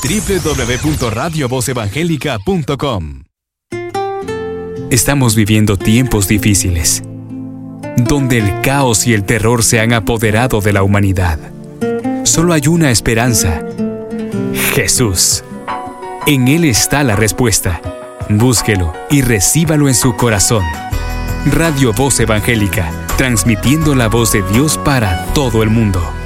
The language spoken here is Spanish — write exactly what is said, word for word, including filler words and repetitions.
doble u doble u doble u punto radio voz evangélica punto com. Estamos viviendo tiempos difíciles, donde el caos y el terror se han apoderado de la humanidad. Solo hay una esperanza: Jesús. En Él está la respuesta. Búsquelo y recíbalo en su corazón. Radio Voz Evangélica, transmitiendo la voz de Dios para todo el mundo.